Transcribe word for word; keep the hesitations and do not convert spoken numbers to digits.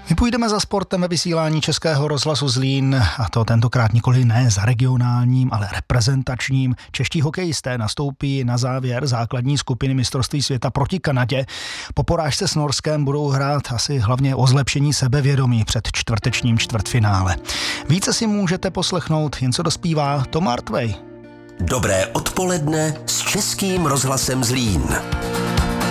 My půjdeme za sportem ve vysílání Českého rozhlasu Zlín, a to tentokrát nikoli ne za regionálním, ale reprezentačním. Čeští hokejisté nastoupí na závěr základní skupiny mistrovství světa proti Kanadě. Po porážce s Norskem budou hrát asi hlavně o zlepšení sebevědomí před čtvrtečním čtvrtfinále. Více si můžete poslechnout, jen co dospívá Tom Artvej. Dobré odpoledne s Českým rozhlasem Zlín.